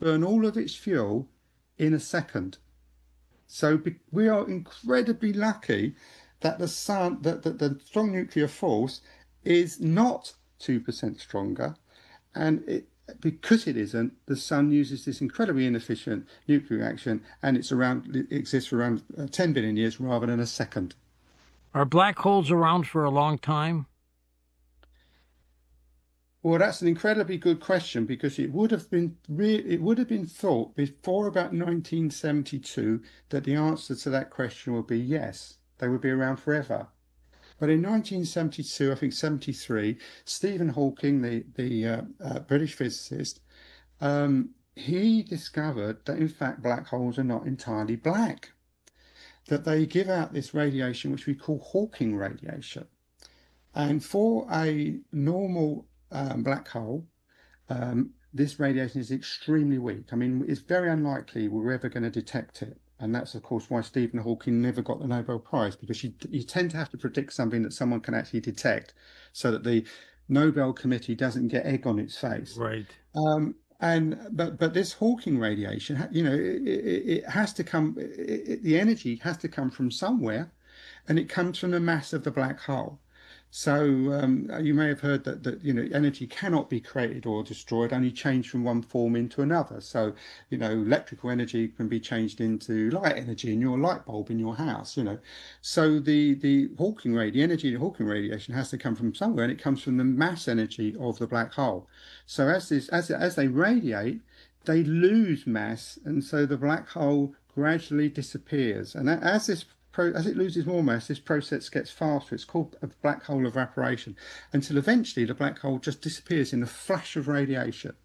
burn all of its fuel in a second. So we are incredibly lucky that the sun, that the strong nuclear force is not 2% stronger, and because it isn't, the sun uses this incredibly inefficient nuclear reaction, and it exists for around 10 billion years rather than a second. Are black holes around for a long time? Well, that's an incredibly good question because it would have been thought before about 1972 that the answer to that question would be yes, they would be around forever. But in 1972, I think 73, Stephen Hawking, the British physicist, he discovered that in fact black holes are not entirely black, that they give out this radiation which we call Hawking radiation. And for a normal black hole, this radiation is extremely weak. I mean, it's very unlikely we're ever going to detect it. And that's, of course, why Stephen Hawking never got the Nobel Prize, because you tend to have to predict something that someone can actually detect so that the Nobel Committee doesn't get egg on its face. Right. But this Hawking radiation, it has to come, the energy has to come from somewhere, and it comes from the mass of the black hole. So you may have heard that energy cannot be created or destroyed, only changed from one form into another. So electrical energy can be changed into light energy in your light bulb in your house. So the Hawking energy of Hawking radiation has to come from somewhere, and it comes from the mass energy of the black hole. So as they radiate, they lose mass, and so the black hole gradually disappears. And as it loses more mass, this process gets faster. It's called a black hole evaporation, until eventually the black hole just disappears in a flash of radiation.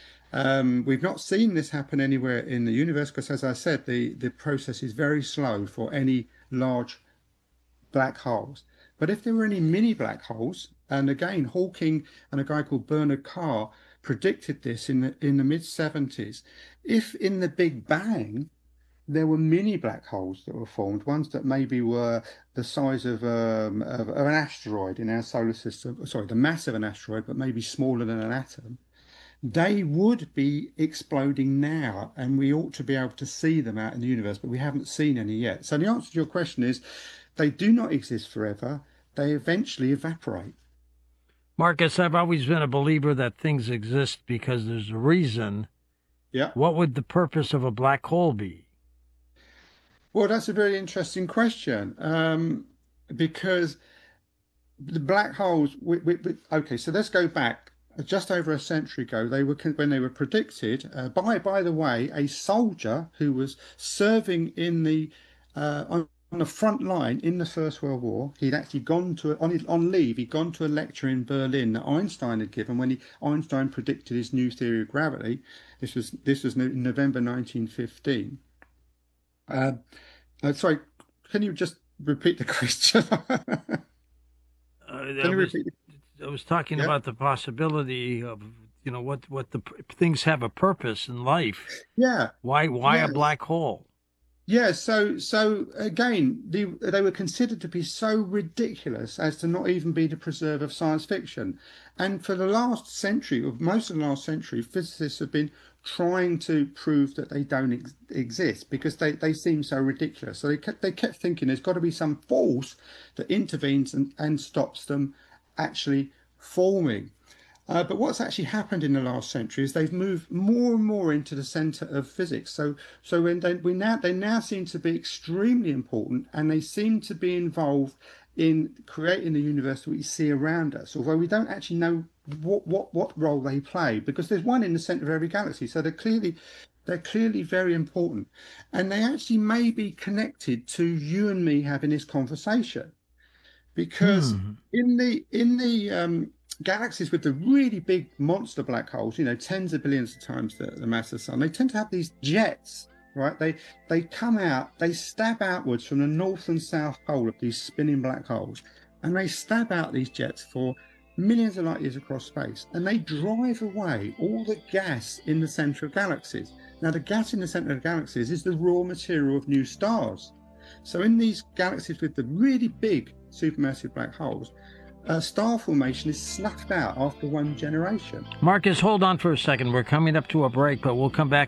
We've not seen this happen anywhere in the universe because, as I said, the process is very slow for any large black holes. But if there were any mini black holes, and again, Hawking and a guy called Bernard Carr predicted this in the mid-70s, if in the Big Bang there were mini black holes that were formed, ones that maybe were the size of an asteroid in our solar system, sorry, the mass of an asteroid, but maybe smaller than an atom, they would be exploding now, and we ought to be able to see them out in the universe, but we haven't seen any yet. So the answer to your question is they do not exist forever. They eventually evaporate. Marcus, I've always been a believer that things exist because there's a reason. Yeah. What would the purpose of a black hole be? Well, that's a very interesting question, because the black holes. Okay, so let's go back just over a century ago. When they were predicted by the way, a soldier who was serving in the on the front line in the First World War. He'd actually gone on leave. He'd gone to a lecture in Berlin that Einstein had given when Einstein predicted his new theory of gravity. This was in November 1915. Sorry, can you just repeat the question? I was talking about the possibility of, what the things have a purpose in life. Yeah. Why a black hole? Yeah, so again, they were considered to be so ridiculous as to not even be the preserve of science fiction. And for the last century, or most of the last century, physicists have been trying to prove that they don't exist because they seem so ridiculous. So they kept thinking there's got to be some force that intervenes and stops them actually forming. But what's actually happened in the last century is they've moved more and more into the centre of physics. So they now seem to be extremely important, and they seem to be involved in creating the universe that we see around us. Although we don't actually know what role they play, because there's one in the centre of every galaxy. So they're clearly very important, and they actually may be connected to you and me having this conversation, because in the galaxies with the really big monster black holes, tens of billions of times the mass of the sun, they tend to have these jets, right? They come out, they stab outwards from the north and south pole of these spinning black holes, and they stab out these jets for millions of light years across space, and they drive away all the gas in the center of galaxies. Now, the gas in the center of galaxies is the raw material of new stars. So in these galaxies with the really big supermassive black holes, star formation is snuffed out after one generation. Marcus, hold on for a second. We're coming up to a break, but we'll come back